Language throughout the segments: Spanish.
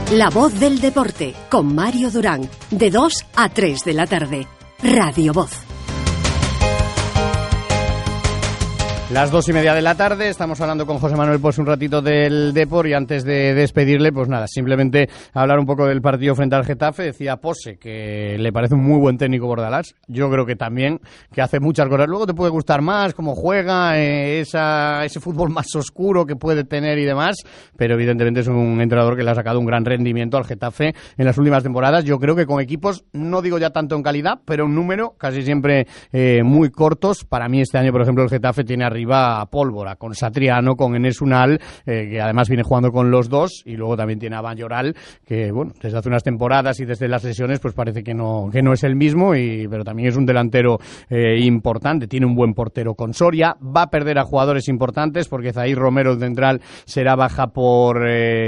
La voz del deporte, con Mario Durán, de 2 a 3 de la tarde. Radio Voz. Las 2:30 de la tarde, estamos hablando con José Manuel Pos un ratito del Depor y antes de despedirle, pues nada, simplemente hablar un poco del partido frente al Getafe. Decía Pose que le parece un muy buen técnico Bordalás, yo creo que también, que hace muchas cosas. Luego te puede gustar más cómo juega, ese fútbol más oscuro que puede tener y demás, pero evidentemente es un entrenador que le ha sacado un gran rendimiento al Getafe en las últimas temporadas. Yo creo que con equipos, no digo ya tanto en calidad, pero en número casi siempre muy cortos. Para mí este año, por ejemplo, el Getafe tiene arriba a pólvora, con Satriano, con Enes Unal, que además viene jugando con los dos, y luego también tiene a Mayoral, que bueno, desde hace unas temporadas y desde las lesiones pues parece que no es el mismo, pero también es un delantero importante. Tiene un buen portero con Soria, va a perder a jugadores importantes porque Zaid Romero, el central, será baja por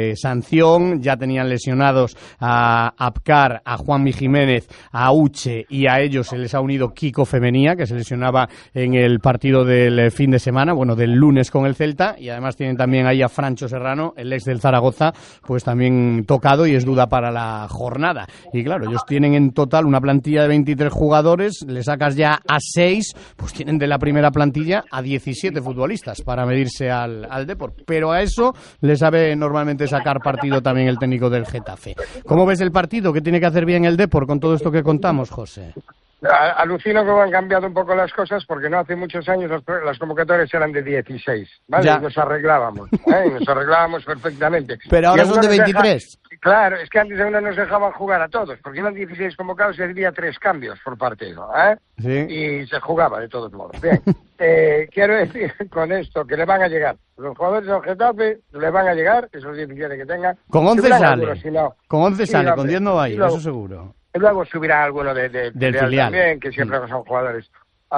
sanción. Ya tenían lesionados a Abkar, a Juanmi Jiménez, a Uche, y a ellos se les ha unido Kiko Femenía, que se lesionaba en el partido del fin de semana, bueno, del lunes con el Celta, y además tienen también ahí a Francho Serrano, el ex del Zaragoza, pues también tocado y es duda para la jornada. Y claro, ellos tienen en total una plantilla de 23 jugadores, le sacas ya a 6, pues tienen de la primera plantilla a 17 futbolistas para medirse al Depor. Pero a eso le sabe normalmente sacar partido también el técnico del Getafe. ¿Cómo ves el partido? ¿Qué tiene que hacer bien el Depor con todo esto que contamos, José? Alucino cómo han cambiado un poco las cosas, porque no hace muchos años las convocatorias eran de 16, ¿vale? Ya. Y nos arreglábamos, nos arreglábamos perfectamente. Pero ahora son de 23. Claro, es que antes no nos dejaban jugar a todos, porque eran 16 convocados y había 3 cambios por partido, Sí. Y se jugaba de todos modos. Bien, quiero decir con esto que le van a llegar. Los jugadores del Getafe le van a llegar, esos 17 que tengan. Con 11 sale, algunos, si no. Con 11 Sí, sale, no, con 10 no va a ir, luego, eso seguro. Luego subirá alguno del filial también, que siempre son jugadores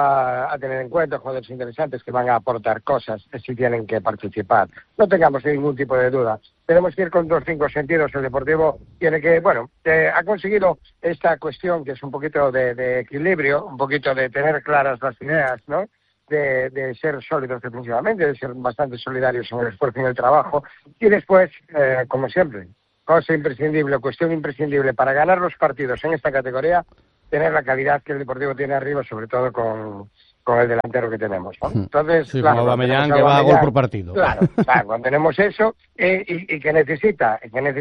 a tener en cuenta, jugadores interesantes que van a aportar cosas si tienen que participar. No tengamos ningún tipo de duda. Tenemos que ir con 5 sentidos. El Deportivo tiene que, ha conseguido esta cuestión que es un poquito de equilibrio, un poquito de tener claras las ideas, ¿no? De ser sólidos defensivamente, de ser bastante solidarios en el esfuerzo y en el trabajo. Y después, como siempre, cosa imprescindible, cuestión imprescindible para ganar los partidos en esta categoría, tener la calidad que el Deportivo tiene arriba, sobre todo con el delantero que tenemos, ¿no? Entonces, sí, claro, como Aubameyang, que va a gol por partido. Claro, cuando tenemos eso y que necesita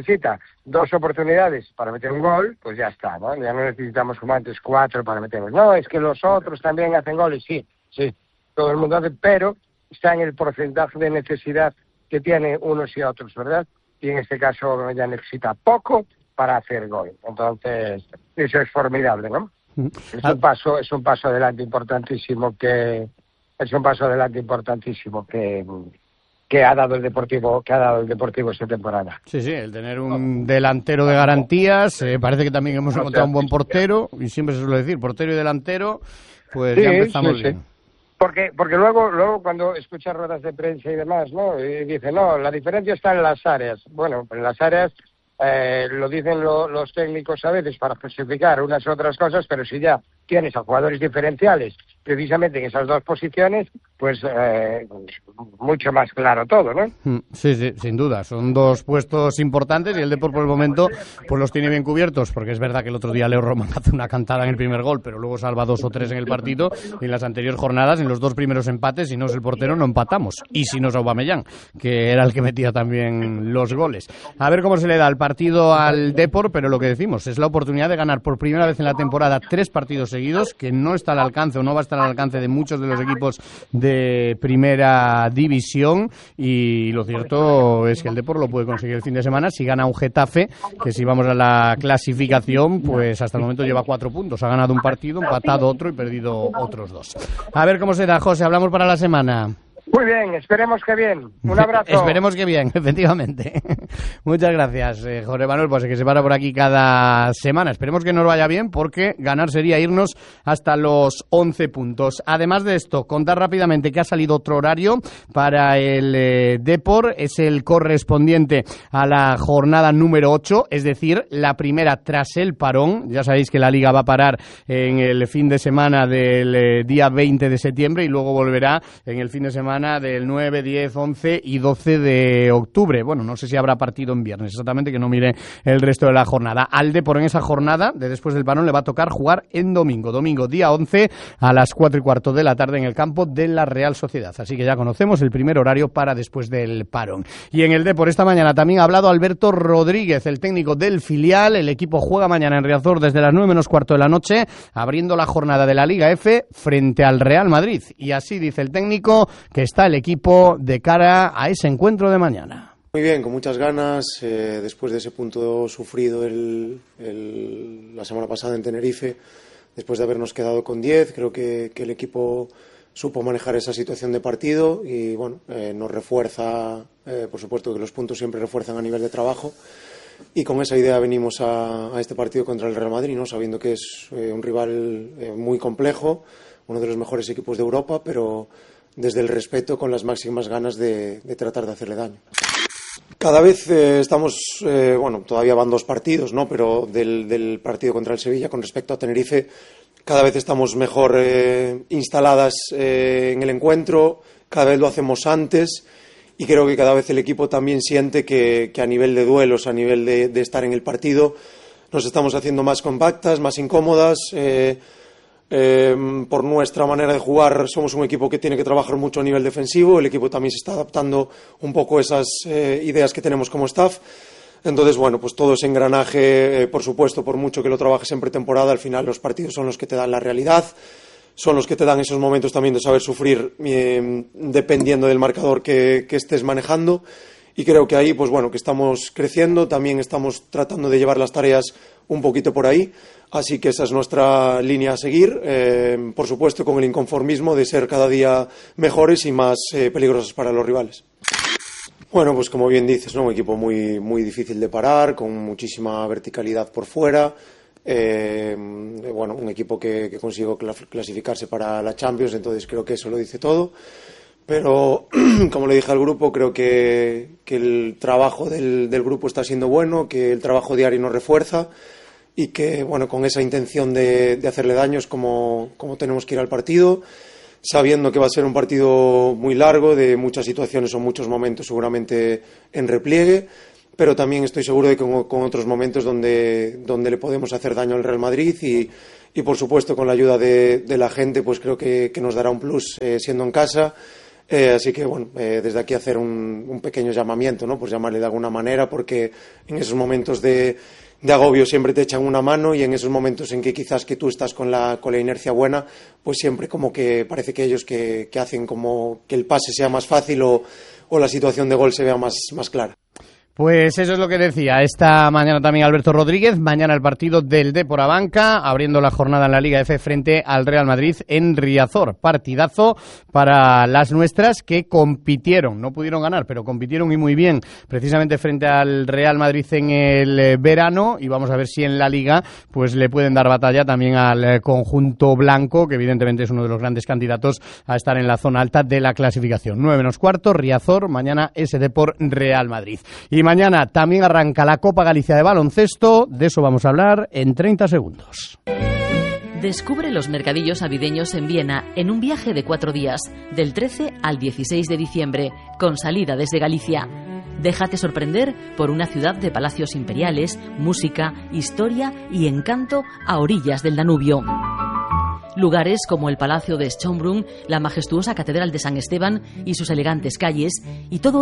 2 oportunidades para meter un gol, pues ya está, ¿no? Ya no necesitamos como antes 4 para meterlos. No, es que los otros también hacen goles, sí, todo el mundo hace, pero está en el porcentaje de necesidad que tiene unos y otros, ¿verdad? Y en este caso ya necesita poco para hacer gol. Entonces, eso es formidable, ¿no? Es un paso adelante importantísimo que ha dado el Deportivo esta temporada. Sí, el tener un delantero de garantías, parece que también hemos encontrado un buen portero, y siempre se suele decir, portero y delantero, pues ya empezamos bien. Sí. Porque luego cuando escuchas ruedas de prensa y demás, ¿no? Y dice, no, la diferencia está en las áreas. Bueno, en las áreas lo dicen los técnicos a veces para justificar unas u otras cosas, pero si ya tienes a jugadores diferenciales precisamente en esas 2 posiciones, pues mucho más claro todo, ¿no? Sí, sin duda. Son 2 puestos importantes y el Depor por el momento pues los tiene bien cubiertos, porque es verdad que el otro día Leo Roman hace una cantada en el primer gol, pero luego salva 2 o 3 en el partido, y en las anteriores jornadas, en los 2 primeros empates, si no es el portero, no empatamos. Y si no es Aubameyang, que era el que metía también los goles. A ver cómo se le da el partido al Depor, pero lo que decimos, es la oportunidad de ganar por primera vez en la temporada 3 partidos seguidos, que no está al alcance o no va a estar al alcance de muchos de los equipos de primera división, y lo cierto es que el Depor lo puede conseguir el fin de semana si gana un Getafe, que si vamos a la clasificación, pues hasta el momento lleva 4 puntos, ha ganado un partido, empatado otro y perdido otros 2. A ver cómo se da, José, hablamos para la semana. Muy bien, esperemos que bien. Un abrazo. Esperemos que bien, efectivamente. Muchas gracias, José Manuel, pues que se para por aquí cada semana. Esperemos que nos vaya bien, porque ganar sería irnos hasta los 11 puntos. Además de esto, contar rápidamente que ha salido otro horario para el Depor. Es el correspondiente a la jornada número 8, es decir, la primera tras el parón. Ya sabéis que la Liga va a parar en el fin de semana del día 20 de septiembre y luego volverá en el fin de semana semana del 9, 10, 11 y 12 de octubre. Bueno, no sé si habrá partido en viernes, exactamente, que no mire el resto de la jornada. Al Depor en esa jornada, de después del parón, le va a tocar jugar en domingo día 11 a las 4:15 de la tarde en el campo de la Real Sociedad. Así que ya conocemos el primer horario para después del parón. Y en el Depor esta mañana también ha hablado Alberto Rodríguez, el técnico del filial. El equipo juega mañana en Riazor desde las 9:15 de la noche, abriendo la jornada de la Liga F frente al Real Madrid. Y así dice el técnico que está el equipo de cara a ese encuentro de mañana. Muy bien, con muchas ganas, después de ese punto sufrido la semana pasada en Tenerife, después de habernos quedado con 10, creo que el equipo supo manejar esa situación de partido y bueno, nos refuerza, por supuesto que los puntos siempre refuerzan a nivel de trabajo, y con esa idea venimos a este partido contra el Real Madrid, ¿no? Sabiendo que es un rival muy complejo, uno de los mejores equipos de Europa, pero desde el respeto, con las máximas ganas de tratar de hacerle daño. Cada vez estamos, todavía van 2 partidos, ¿no? Pero del partido contra el Sevilla con respecto a Tenerife, cada vez estamos mejor instaladas en el encuentro, cada vez lo hacemos antes, y creo que cada vez el equipo también siente que a nivel de duelos, a nivel de estar en el partido, nos estamos haciendo más compactas, más incómodas. Por nuestra manera de jugar somos un equipo que tiene que trabajar mucho a nivel defensivo, el equipo también se está adaptando un poco a esas ideas que tenemos como staff. Entonces, bueno, pues todo ese engranaje, por supuesto, por mucho que lo trabajes en pretemporada, al final los partidos son los que te dan la realidad, son los que te dan esos momentos también de saber sufrir dependiendo del marcador que estés manejando. Y creo que ahí, pues bueno, que estamos creciendo, también estamos tratando de llevar las tareas un poquito por ahí, así que esa es nuestra línea a seguir, por supuesto con el inconformismo de ser cada día mejores y más peligrosos para los rivales. Bueno, pues como bien dices, ¿no? Un equipo muy, muy difícil de parar, con muchísima verticalidad por fuera, un equipo que consiguió clasificarse para la Champions, entonces creo que eso lo dice todo. Pero, como le dije al grupo, creo que el trabajo del grupo está siendo bueno, que el trabajo diario nos refuerza y que, bueno, con esa intención de hacerle daño es como tenemos que ir al partido, sabiendo que va a ser un partido muy largo, de muchas situaciones o muchos momentos seguramente en repliegue, pero también estoy seguro de que con otros momentos donde le podemos hacer daño al Real Madrid y por supuesto, con la ayuda de la gente, pues creo que nos dará un plus siendo en casa. Así que, bueno, desde aquí hacer un pequeño llamamiento, ¿no? Pues llamarle de alguna manera, porque en esos momentos de agobio siempre te echan una mano, y en esos momentos en que quizás que tú estás con la inercia buena, pues siempre como que parece que ellos que hacen como que el pase sea más fácil o la situación de gol se vea más clara. Pues eso es lo que decía esta mañana también Alberto Rodríguez. Mañana el partido del Depor Abanca, abriendo la jornada en la Liga F frente al Real Madrid en Riazor. Partidazo para las nuestras, que compitieron, no pudieron ganar, pero compitieron y muy bien, precisamente frente al Real Madrid en el verano, y vamos a ver si en la Liga pues le pueden dar batalla también al conjunto blanco, que evidentemente es uno de los grandes candidatos a estar en la zona alta de la clasificación. 9:15, Riazor, mañana ese Depor Real Madrid. Y mañana también arranca la Copa Galicia de baloncesto, de eso vamos a hablar en 30 segundos. Descubre los mercadillos navideños en Viena en un viaje de 4 días, del 13 al 16 de diciembre, con salida desde Galicia. Déjate sorprender por una ciudad de palacios imperiales, música, historia y encanto a orillas del Danubio. Lugares como el Palacio de Schönbrunn, la majestuosa Catedral de San Esteban y sus elegantes calles, y todo